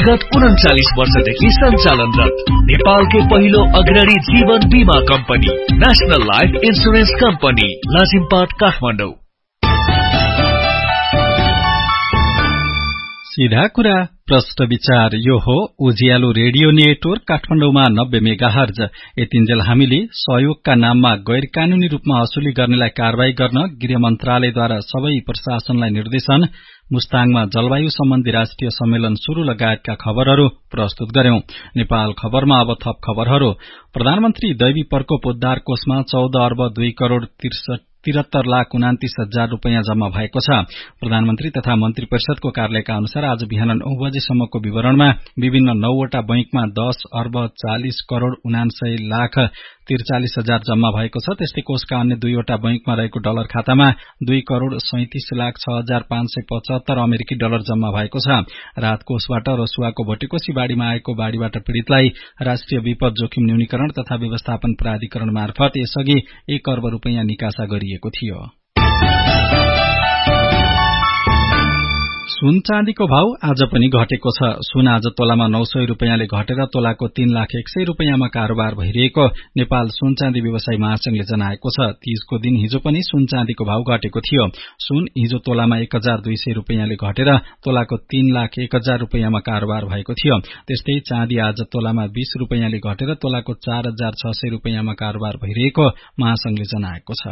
विगत 39 वर्षदेखि सञ्चालनरत नेपालको पहिलो अग्रणी जीवन बीमा company national life insurance company Lazimpat Kathmandu. सीधा कुरा प्रश्न विचार यो हो उज्यालो रेडियो नेटवर्क काठमाडौँमा 90 मेगाहर्ज। यतिन्जेल हामीले सहयोगका नाममा गैर कानूनी रूपमा असुली गर्नेलाई कारवाही गर्न गृह मन्त्रालयद्वारा सबै प्रशासनलाई निर्देशन, मुस्ताङमा जलवायु सम्बन्धी राष्ट्रिय सम्मेलन शुरू लगायतका खबरहरू प्रस्तुत गर्यौं। नेपाल खबरमा अब थप खबरहरू। प्रधानमन्त्री दैवी प्रकोप उद्धार कोषमा 14 अर्ब 2 करोड़ 73,29,000 रूपैयाँ जम्मा भएको छ। प्रधानमन्त्री तथा मन्त्री परिषदको कार्यालयका अनुसार आज बिहान 9 बजेसम्मको विवरणमा विभिन्न 9 वटा बैंकमा 10 अर्ब 40 करोड़ 79 लाख 43,000 जम्मा भएको छ। त्यस्तै कोषका अन्य 2 वटा बैंकमा रहेको डलर खातामा 2 करोड़ 37 लाख 6,575 अमेरिकी डलर जम्मा भएको छ। राहत कोषबाट रसुवाको भोटेकोशी बाढ़ीमा आएको बाढ़ीबाट पीड़ितलाई राष्ट्रिय विपद जोखिम न्यूनीकरण तथा व्यवस्थापन प्राधिकरण मार्फत यसअघि 1 अर्ब रूपैयाँ निकासा गरिएको थियो। सुन चाँदीको भाव आज पनि घटेको छ। सुन आज तोलामा 900 रूपैयाँले घटेर तोलाको 3,01,000 रूपैयाँमा कारोबार भइरहेको नेपाल सुन चाँदी व्यवसायी महासंघले जनाएको छ। तीजको दिन हिजो पनि सुन चाँदीको भाव घटेको थियो। सुन हिजो तोलामा 1,200 रूपैयाँले घटेर तोलाको 3,01,000 रूपैयाँमा कारोबार भएको थियो। त्यस्तै चाँदी आज तोलामा 20 रूपैयाँले घटेर तोलाको 4,600 रूपैयाँमा कारोबार भइरहेको महासंघले जनाएको छ।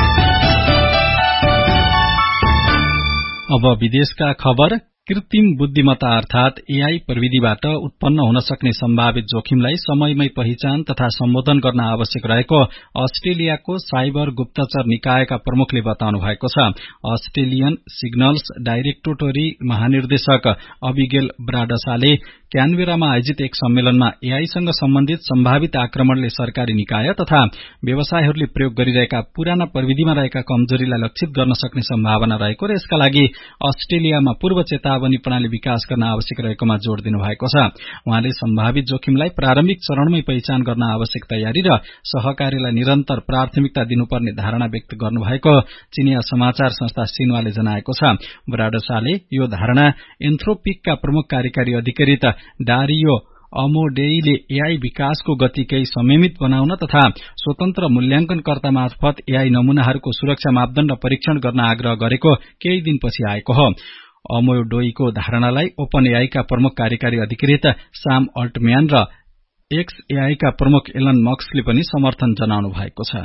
अब विदेशका खबर। कृत्रिम बुद्धिमत्ता अर्थात एआई प्रविधिबाट उत्पन्न हुन सक्ने सम्भावित जोखिमलाई समयमै पहिचान तथा सम्बोधन गर्न आवश्यक रहेको अस्ट्रेलियाको साइबर गुप्तचर निकायका प्रमुखले बताउनु भएको छ। अस्ट्रेलियन सिग्नल्स डाइरेक्टोरेटरी महानिर्देशक अबिगेल ब्राडसाले क्यानबेरामा आयोजित एक सम्मेलनमा एआईसँग सम्बन्धित सम्भावित आक्रमणले सरकारी निकाय तथा व्यवसायहरूले प्रयोग गरिरहेका पुराना प्रविधिमा रहेका कमजोरीलाई लक्षित गर्न सक्ने सम्भावना रहेको र यसका लागि अस्ट्रेलियामा पूर्व चेतावनी प्रणाली विकास गर्न आवश्यक रहेकोमा जोड़ दिनु भएको छ। उहाँले सम्भावित जोखिमलाई प्रारम्भिक चरणमै पहिचान गर्न आवश्यक तयारी र सहकार्यलाई निरन्तर प्राथमिकता दिनुपर्ने धारणा व्यक्त गर्नुभएको चीनिया समाचार संस्था सिन्वाले जनाएको छ। ब्राडसाले यो धारणा एन्थ्रोपिकका प्रमुख कार्यकारी अधिकारी डारियो अमोडेईले एआई विकासको गति केही संयमित बनाउन तथा स्वतन्त्र मूल्याङ्कनकर्ता मार्फत एआई नमूनाहरूको सुरक्षा मापदण्ड परीक्षण गर्न आग्रह गरेको केही दिनपछि आएको हो। अमोडेईको धारणालाई ओपन एआईका प्रमुख कार्यकारी अधिकारी साम अल्टम्यान र एक्सएआईका प्रमुख एलन मस्कले पनि समर्थन जनाउनु भएको छ।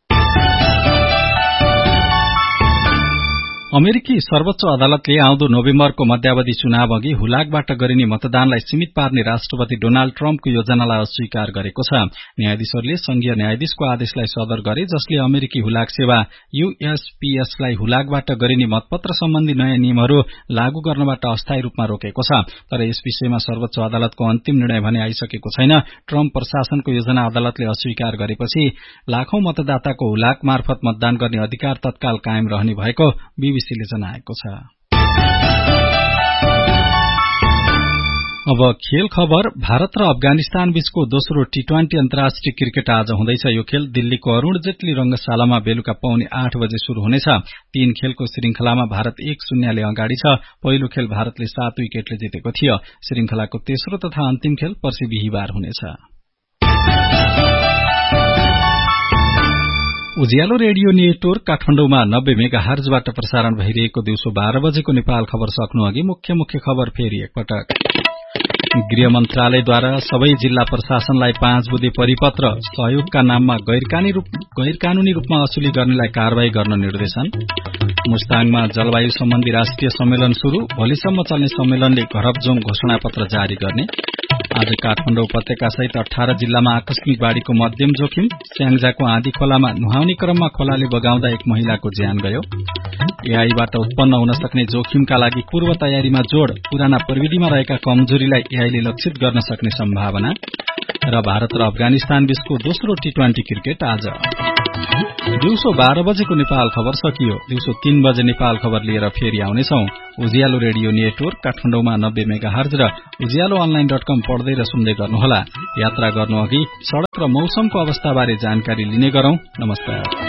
अमेरिकी सर्वोच्च अदालतले आउँदो नोभेम्बरको मध्यावधि चुनाव अघि हुलाकबाट गरिने मतदानलाई सीमित पार्ने राष्ट्रपति डोनाल्ड ट्रम्पको योजनालाई अस्वीकार गरेको छ। न्यायाधीशहरूले संघीय न्यायाधीशको आदेशलाई सदर गरे जसले अमेरिकी हुलाक सेवा यूएसपीएसलाई हुलाकबाट गरिने मतपत्र सम्बन्धी नयाँ नियमहरू लागू गर्नबाट अस्थायी रूपमा रोकेको छ। तर यस विषयमा सर्वोच्च अदालतको अन्तिम निर्णय भने आइसकेको छैन। ट्रम्प प्रशासनको योजना अदालतले अस्वीकार गरेपछि लाखौं मतदाताको हुलाक मार्फत मतदान गर्ने अधिकार तत्काल कायम रहने भएको बीबीसीले जनाएको छ। अब खेल खबर। भारत र अफगानिस्तान बीचको दोस्रो टी20 अन्तर्राष्ट्रिय क्रिकेट आज हुँदैछ। यो खेल दिल्लीको अरूण जेटली रंगशालामा बेलुका 8:15 बजे शुरू हुनेछ। 3 खेलको श्रृंखलामा भारत 1-0 ले अगाडि छ। पहिलो खेल भारतले 7 विकेटले जितेको थियो। श्रृंखलाको तेस्रो तथा अन्तिम खेल पर्सि बिहीबार हुनेछ। उज्यालो रेडियो नेटवर्क काठमाडौँमा 90 मेगाहर्जबाट प्रसारण भइरहेको दिउँसो 12 बजेको नेपाल खबर सक्नु अघि मुख्य खबर फेरि एकपटक। गृह मन्त्रालयद्वारा सबै जिल्ला प्रशासनलाई 5 बुँदे परिपत्र, सहयोगका नाममा गैर कानूनी रूपमा असुली गर्नेलाई कारवाही गर्न निर्देशन। मुस्ताङमा जलवायु सम्बन्धी राष्ट्रिय सम्मेलन शुरू, भोलिसम्म चल्ने सम्मेलनले घरबजोङ घोषणापत्र जारी गर्ने। आज काठमाडौँ उपत्यका सहित 18 जिल्लामा आकस्मिक बाढ़ीको मध्यम जोखिम। स्याङ्जाको आँधी खोलामा नुहाउने क्रममा खोलाले बगाउँदा एक महिलाको ज्यान गयो। एआईबाट उत्पन्न हुन सक्ने जोखिमका लागि पूर्व तयारीमा जोड़, पुराना प्रविधिमा रहेका कमजोरीलाई एआईले लक्षित गर्न सक्ने सम्भावना। र भारत र अफगानिस्तान बीचको दोस्रो टी20 क्रिकेट आज। दिउँसो 12 बजेको नेपाल खबर सकियो। दिउँसो 3 बजे नेपाल खबर लिएर फेरि आउनेछौं। उज्यालो रेडियो नेटवर्क काठमाडौँमा 90 मेगाहर्ज र उज्यालोअनलाइन.com पढ्दै र सुन्दै गर्नुहोला। यात्रा गर्नु अघि सड़क र मौसमको अवस्थाबारे जानकारी लिने गरौं। नमस्कार।